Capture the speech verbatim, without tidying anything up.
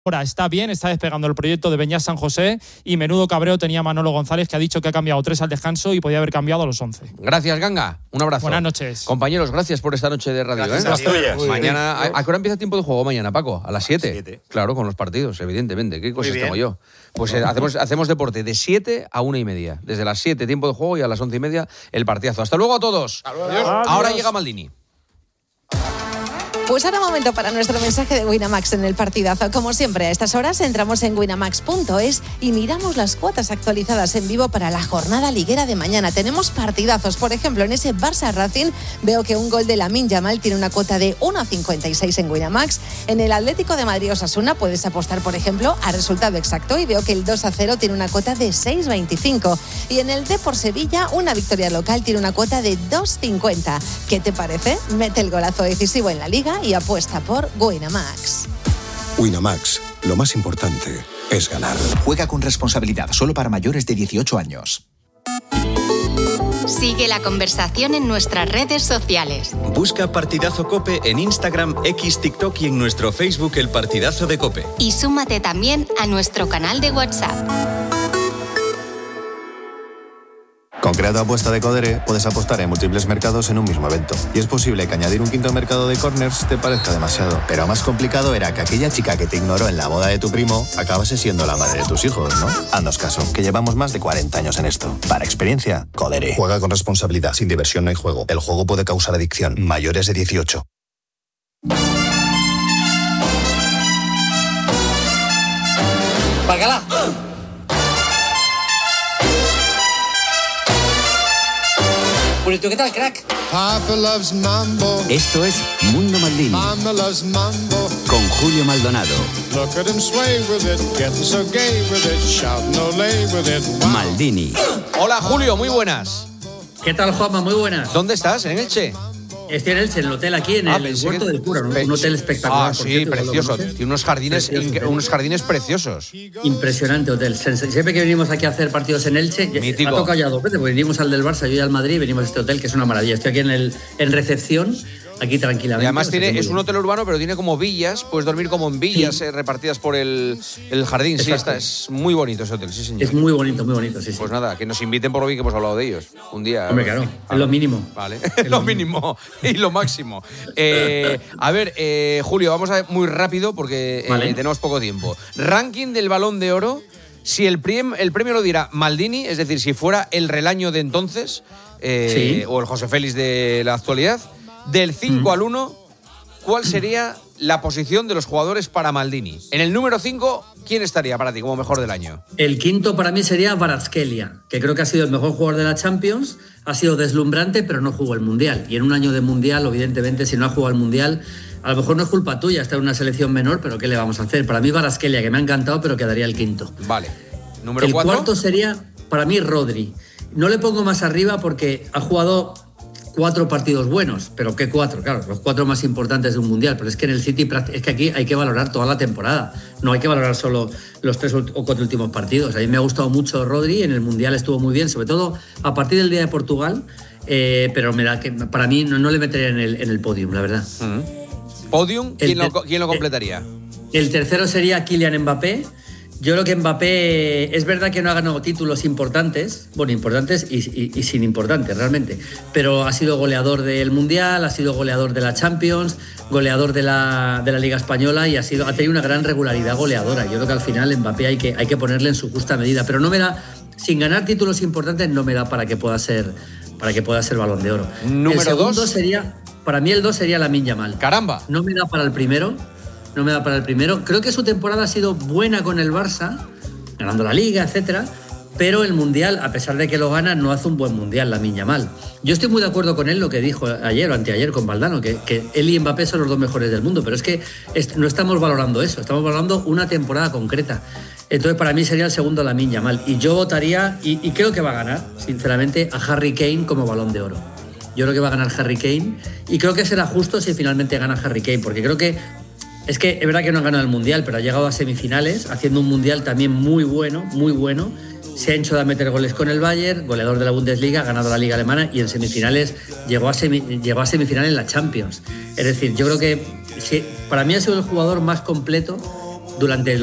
Ahora está bien, está despegando el proyecto de Beñat San José y menudo cabreo tenía Manolo González, que ha dicho que ha cambiado tres al descanso y podía haber cambiado a los once. Gracias, Ganga. Un abrazo. Buenas noches. Compañeros, gracias por esta noche de radio. Gracias, ¿eh? a Mañana, ¿a, ¿a qué hora empieza tiempo de juego mañana, Paco? ¿A las siete? Claro, con los partidos, evidentemente. ¿Qué cosas tengo yo? Pues eh, hacemos, hacemos deporte de siete a una y media. Desde las siete, tiempo de juego, y a las once y media, el partidazo. Hasta luego a todos. Adiós. Ahora llega Maldini. Pues ahora momento para nuestro mensaje de Winamax en el partidazo. Como siempre, a estas horas entramos en winamax punto es y miramos las cuotas actualizadas en vivo para la jornada liguera de mañana. Tenemos partidazos. Por ejemplo, en ese Barça Racing veo que un gol de Lamine Yamal tiene una cuota de uno cincuenta y seis en Winamax. En el Atlético de Madrid Osasuna puedes apostar, por ejemplo, a resultado exacto y veo que el dos a cero tiene una cuota de seis veinticinco. Y en el Depor Sevilla, una victoria local tiene una cuota de dos cincuenta. ¿Qué te parece? Mete el golazo decisivo en la Liga y apuesta por Winamax. Winamax, lo más importante es ganar. Juega con responsabilidad, solo para mayores de dieciocho años. Sigue la conversación en nuestras redes sociales. Busca Partidazo COPE en Instagram, X, TikTok y en nuestro Facebook El Partidazo de COPE. Y súmate también a nuestro canal de WhatsApp. Con Creato Apuesta de Codere puedes apostar en múltiples mercados en un mismo evento. Y es posible que añadir un quinto mercado de corners te parezca demasiado. Pero más complicado era que aquella chica que te ignoró en la boda de tu primo acabase siendo la madre de tus hijos, ¿no? Haznos caso, que llevamos más de cuarenta años en esto. Para experiencia, Codere. Juega con responsabilidad, sin diversión no hay juego. El juego puede causar adicción. Mayores de dieciocho. ¡Págala! Bonito, ¿qué tal, crack? Papa loves mambo. Esto es Mundo Maldini. Mama loves mambo. Con Julio Maldonado. Look at him sway with it, getting so gay with it, shouting olé with it. Wow. Maldini. Hola, Julio, muy buenas. ¿Qué tal, Juanma? Muy buenas. ¿Dónde estás? ¿En Elche? Estoy en Elche, en el hotel aquí, en ah, el Huerto que... del Cura, ¿no? Un hotel espectacular. Ah, sí, precioso. Tiene unos jardines, precioso, unos jardines preciosos. Impresionante hotel. Siempre que venimos aquí a hacer partidos en Elche, mítico. Ha tocado ya dos veces, porque venimos al del Barça, yo y al Madrid, venimos a este hotel, que es una maravilla. Estoy aquí en, el, en recepción, aquí tranquilamente. Y además tiene, es un hotel urbano, pero tiene como villas, puedes dormir como en villas sí. eh, repartidas por el, el jardín. Exacto. Sí, está, es muy bonito ese hotel, sí, señor. Es muy bonito, muy bonito, sí, sí. Pues nada, que nos inviten por lo bien que hemos hablado de ellos. Un día. Hombre, claro, vale. Es lo mínimo. Vale, es lo mínimo y lo máximo. Eh, a ver, eh, Julio, vamos a ver muy rápido porque eh, vale. tenemos poco tiempo. Ranking del Balón de Oro. Si el, prim, el premio lo diera Maldini, es decir, si fuera el Relaño de entonces, eh, sí. o el José Félix de la actualidad, del cinco mm. al uno, ¿cuál sería la posición de los jugadores para Maldini? En el número cinco, ¿quién estaría para ti como mejor del año? El quinto para mí sería Kvaratskhelia, que creo que ha sido el mejor jugador de la Champions, ha sido deslumbrante, pero no jugó el Mundial. Y en un año de Mundial, evidentemente, si no ha jugado el Mundial, a lo mejor no es culpa tuya estar en una selección menor, pero ¿qué le vamos a hacer? Para mí Kvaratskhelia, que me ha encantado, pero quedaría el quinto. Vale. ¿Número el cuatro? cuarto sería, para mí, Rodri. No le pongo más arriba porque ha jugado cuatro partidos buenos, pero ¿qué cuatro? Claro, los cuatro más importantes de un Mundial, pero es que en el City es que aquí hay que valorar toda la temporada, no hay que valorar solo los tres o cuatro últimos partidos. A mí me ha gustado mucho Rodri, en el Mundial estuvo muy bien, sobre todo a partir del día de Portugal, eh, pero me da que para mí no, no le metería en el, en el podium, la verdad. Mm. ¿Podium? ¿Quién, ter- lo, ¿quién lo completaría? El tercero sería Kylian Mbappé. Yo creo que Mbappé es verdad que no ha ganado títulos importantes, bueno, importantes y, y, y sin importantes realmente, pero ha sido goleador del Mundial, ha sido goleador de la Champions, goleador de la, de la Liga Española y ha, sido, ha tenido una gran regularidad goleadora. Yo creo que al final Mbappé hay que, hay que ponerle en su justa medida, pero no me da, sin ganar títulos importantes no me da para que pueda ser, para que pueda ser Balón de Oro. Número el segundo dos. sería, para mí el dos sería Lamine Yamal. Caramba. No me da para el primero. No me da para el primero. Creo que su temporada ha sido buena con el Barça, ganando la Liga, etcétera, pero el Mundial, a pesar de que lo gana, no hace un buen Mundial, Lamine Yamal. Yo estoy muy de acuerdo con él lo que dijo ayer o anteayer con Valdano, que, que él y Mbappé son los dos mejores del mundo, pero es que es, no estamos valorando eso, estamos valorando una temporada concreta. Entonces, para mí sería el segundo Lamine Yamal. Y yo votaría, y, y creo que va a ganar, sinceramente, a Harry Kane como Balón de Oro. Yo creo que va a ganar Harry Kane, y creo que será justo si finalmente gana Harry Kane, porque creo que es que es verdad que no ha ganado el Mundial, pero ha llegado a semifinales, haciendo un Mundial también muy bueno, muy bueno. Se ha hecho de meter goles con el Bayern, goleador de la Bundesliga, ha ganado la Liga Alemana y en semifinales llegó a, semi, llegó a semifinal en la Champions. Es decir, yo creo que sí, para mí ha sido el jugador más completo durante